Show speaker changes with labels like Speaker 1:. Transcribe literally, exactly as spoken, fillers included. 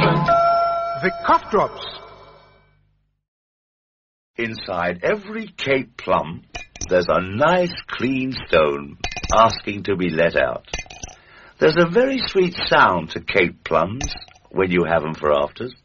Speaker 1: present the cough drops.
Speaker 2: Inside every Cape plum, there's a nice clean stone asking to be let out. There's a very sweet sound to Cape plums when you have 'em for afters.